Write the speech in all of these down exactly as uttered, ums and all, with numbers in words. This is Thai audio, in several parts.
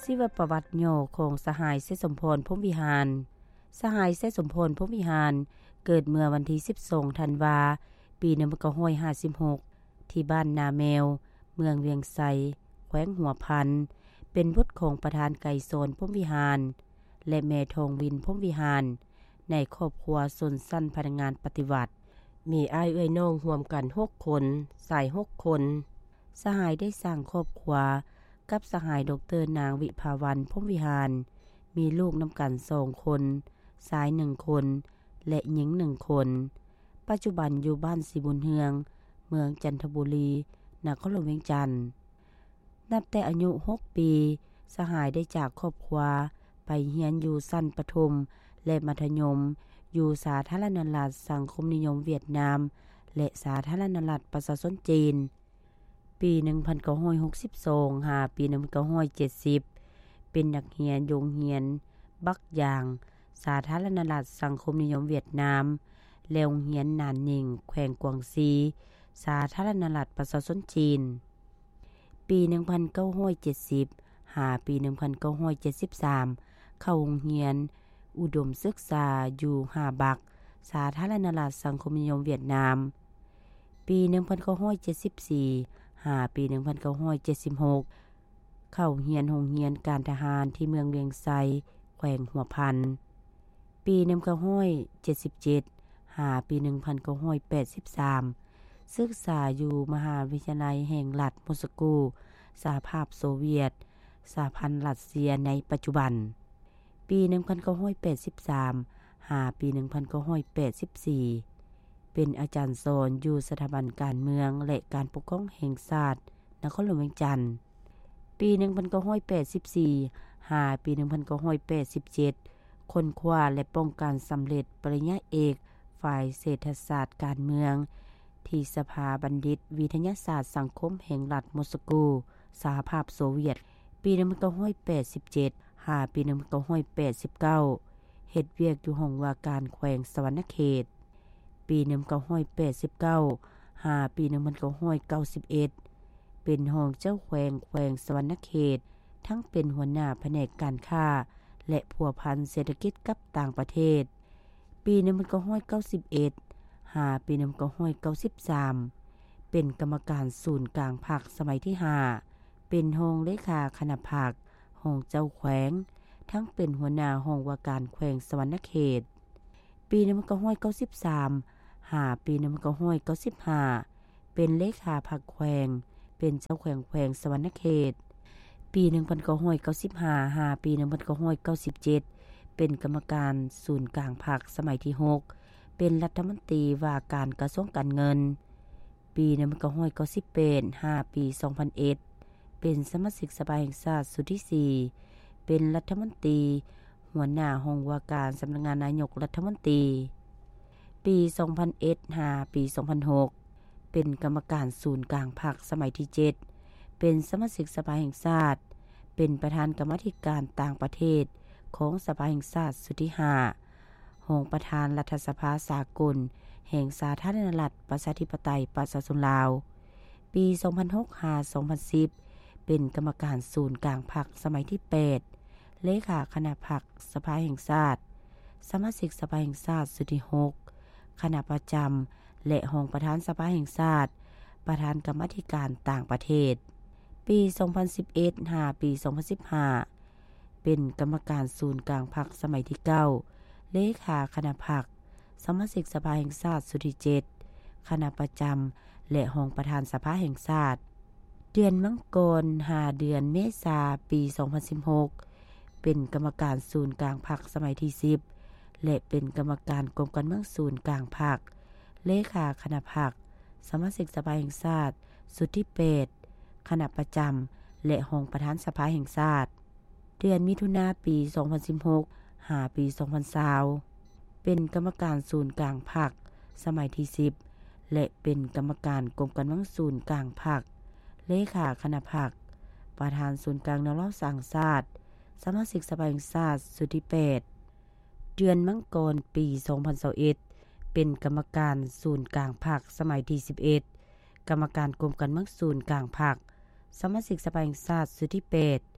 ชีวประวัติย่อของสหายเสสมพรพรหมวิหารสหายเสสมพรพรหมวิหารเกิดเมื่อวันที่สิบสองธันวาปีหนึ่งพันเก้าร้อยห้าสิบหกที่บ้านนาแมวเมืองเวียงไสแขวงหัวพันเป็นบุตรของประธานไก่โซนพรหมวิหารและแม่ทองวินพรหมวิหารในครอบครัวสนสั้นพนักงานปฏิวัติมีอ้ายเอ้ยน้องรวมกันหกคนสายหกคนสหายได้สร้างครอบครัวกับสหายดรนางวิภาวันพรหมวิหารมีลูกนำกันสองคนชายหนึ่งคนและหญิงหนึ่งคนปัจจุบันอยู่บ้านสีบุญเฮืองเมืองจันทบุรีนครหลวงเวียงจันทน์นับแต่อายุหกปีสหายได้จากครอบครัวไปเรียนอยู่ชั้นประถมและมัธยมอยู่สาธารณรัฐสังคมนิยมเวียดนามและสาธารณรัฐประชาชนจีนปีหนึ่งพันเก้าร้อยหกสิบสองหาปีหนึ่งพันเก้าร้อยเจ็ดสิบเป็นนักเรียนโรงเรียนบักยางสาธารณรัฐสังคมนิยมเวียดนามและโรงเรียนนานนิงแขวงกวางซีสาธารณรัฐประชาชนจีนปีหนึ่งพันเก้าร้อยเจ็ดสิบหาปีหนึ่งพันเก้าร้อยเจ็ดสิบสามเข้าโรงเรียนอุดมศึกษาอยู่หาบักสาธารณรัฐสังคมนิยมเวียดนามปีหนึ่งพันเก้าร้อยเจ็ดสิบสี่หาปีหนึ่งพันเก้าร้อยเจ็ดสิบหกเข้าเรียนโรงเรียนการทหารที่เมืองเวียงไสแขวงหัวพันปีหนึ่งพันเก้าร้อยเจ็ดสิบเจ็ดหาปีหนึ่งพันเก้าร้อยแปดสิบสามศึกษาอยู่มหาวิทยาลัยแห่งรัฐมอสโกสหภาพโซเวียตสหพันธ์รัสเซียในปัจจุบันปีหนึ่งพันเก้าร้อยแปดสิบสามหาปีหนึ่งพันเก้าร้อยแปดสิบสี่เป็นอาจารย์สอนอยู่สถาบันการเมืองและการปกครองแห่งชาตินครหลวงเวียงจันทน์ปีหนึ่งพันเก้าร้อยแปดสิบสี่หาปีหนึ่งพันเก้าร้อยแปดสิบเจ็ดค้นคว้าและป้องกันสำเร็จปริญญาเอกฝ่ายเศรษฐศาสตร์การเมืองที่สภาบัณฑิตวิทยาศาสตร์สังคมแห่งรัฐมอสโกสหภาพโซเวียตปีหนึ่งพันเก้าร้อยแปดสิบเจ็ดหาปีหนึ่งพันเก้าร้อยแปดสิบเก้าเฮ็ดเวียกอยู่ห้องว่าการแขวงสวรรณเขตปีหนึ่งพันเก้าร้อยแปดสิบเก้าหาปีหนึ่งพันเก้าร้อยเก้าสิบเอ็ดเป็นห้องเจ้าแขวงแขวงสวรรณเขตทั้งเป็นหัวหน้าแผนกการค้าและพัวพันเศรษฐกิจกับต่างประเทศปีหนึ่งพันเก้าร้อยเก้าสิบเอ็ดหาปีหนึ่งพันเก้าร้อยเก้าสิบสามเป็นกรรมการศูนย์กลางภาคสมัยที่ห้าเป็นห้องเลขาคณะภาคห้องเจ้าแขวงทั้งเป็นหัวหน้าห้องว่าการแขวงสวรรณเขตปีหนึ่งพันเก้าร้อยเก้าสิบสามหาปีหนึ่งพันเก้าร้อยเก้าสิบห้าเป็นเลขาภาคแขวงเป็นเจ้าแขวงแขวงสวรรณเขตปีหนึ่งพันเก้าร้อยเก้าสิบห้าหาปีหนึ่งพันเก้าร้อยเก้าสิบเจ็ดเป็นกรรมการศูนย์กลางภาคสมัยที่หกเป็นรัฐมนตรีว่าการกระทรวงการเงินปีหนึ่งพันเก้าร้อยเก้าสิบแปดหาปีสองพันเอ็ดเป็นสมาชิกสภาแห่งชาติสุดที่สี่เป็นรัฐมนตรีหัวหน้าห้องว่าการสำนักงานนายกรัฐมนตรีปีสองพันเอ็ดหาปีสองพันหกเป็นกรรมการศูนย์กลางภาคสมัยที่เจ็ดเป็นสมาชิกสภาแห่งชาติเป็นประธานกรรมาธิการต่างประเทศของสภาแห่งชาติสุดที่ห้าห้องประธานรัฐสภาสากลแห่งสาธารณรัฐประชาธิปไตยประชาชนลาวปีสองพันหกหาสองพันสิบเป็นกรรมการศูนย์กลางพรรคสมัยที่แปดเลขาคณะพรรคสภาแห่งชาติสมาชิกสภาแห่งชาติสุดที่หกคณะประจำและห้องประธานสภาแห่งชาติประธานกรรมาธิการต่างประเทศปีสองพันสิบเอ็ดหาปีสองพันสิบห้าเป็นกรรมการศูนย์กลางพรรคสมัยที่เก้าเลขาคณะพรรคสมาชิกสภาแห่งชาติสุดที่เจ็ดคณะประจำและห้องประธานสภาแห่งชาติเดือนมังกรหาเดือนเมษาปีสองพันสิบหกเป็นกรรมการศูนย์กลางพรรคสมัยที่สิบและเป็นกรรมการกรมการเมืองศูนย์กลางพรรคเลขาคณะพรรคสมาชิกสภาแห่งชาติสุดที่แปดคณะประจำและห้องประธานสภาแห่งชาติเดือนมิถุนาปีสองพันสิบหกหาปีสองพันยี่สิบเป็นกรรมการศูนย์กลางพรรคสมัยที่สิบและเป็นกรรมการกรมการเมืองศูนย์กลางพรรคเลขาคณะพรรคประธานศูนย์กลางแนวร่วมสร้างชาติสมาชิกสภาแห่งชาติสุดที่แปดเดือนมังกรปีสองพันยี่สิบเอ็ดเป็นกรรมการศูนย์กลางพรรคสมัยที่สิบเอ็ดกรรมการกรมการเมืองศูนย์กลางพรรคสมาชิกสภาแห่งชาติสุดที่แปด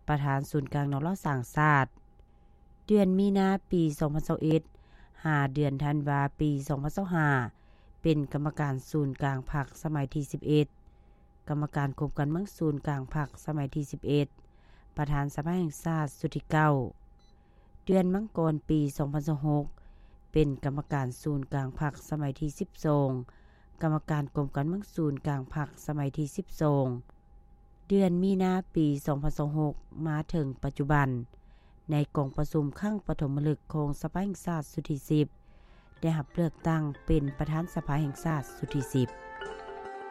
ประธานศูนย์กลางนรสร้างชาติเดือนมีนาปีสองพันยี่สิบเอ็ด ห้าเดือนธันวาปีสองพันยี่สิบห้าเป็นกรรมการศูนย์กลางพรรคสมัยที่สิบเอ็ดกรรมการกรมการเมืองศูนย์กลางพรรคสมัยที่สิบเอ็ดประธานสภาแห่งชาติสุดที่เก้าเดือนมังกรปีสองพันยี่สิบหกเป็นกรรมการศูนย์กลางพรรคสมัยที่สิบสองกรรมการกรมการเมืองศูนย์กลางพรรคสมัยที่สิบสองเดือนมีนาปีสองพันยี่สิบหกมาถึงปัจจุบันในกองประชุมครั้งปฐมฤกษ์ของสภาแห่งชาติสุดที่สิบได้รับเลือกตั้งเป็นประธานสภาแห่งชาติสุดที่สิบ